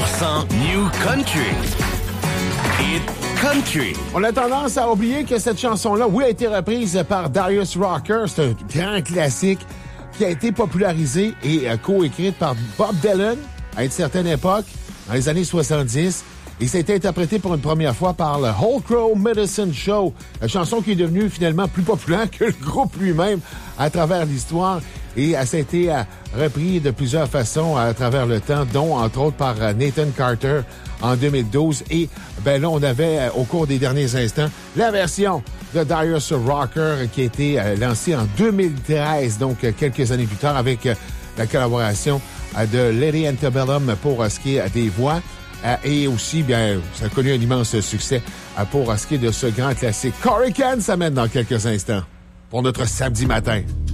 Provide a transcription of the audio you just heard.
New Country. Hit Country. On a tendance à oublier que cette chanson-là, oui, a été reprise par Darius Rucker. C'est un grand classique qui a été popularisé et coécrite par Bob Dylan à une certaine époque, dans les années 70. Et ça a été interprété pour une première fois par le Whole Crow Medicine Show, la chanson qui est devenue finalement plus populaire que le groupe lui-même à travers l'histoire. Et ça a été repris de plusieurs façons à travers le temps, dont entre autres par Nathan Carter en 2012. Et ben là, on avait au cours des derniers instants la version de Darius Rucker qui a été lancée en 2013, donc quelques années plus tard, avec la collaboration de Lady Antebellum pour ce qui est des voix. Et aussi, bien, ça a connu un immense succès pour ce qui est de ce grand classique. Corey Can s'amène dans quelques instants pour notre samedi matin.